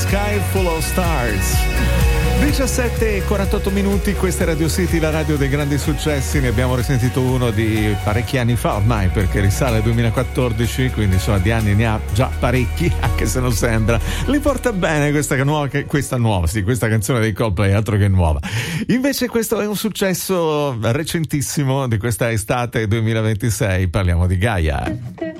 Sky Full of Stars. 17:48, questa è Radio City, la radio dei grandi successi. Ne abbiamo risentito uno di parecchi anni fa ormai, perché risale al 2014, quindi insomma di anni ne ha già parecchi, anche se non sembra. Li porta bene questa canzone dei Coldplay, altro che nuova. Invece questo è un successo recentissimo di questa estate 2026, parliamo di Gaia.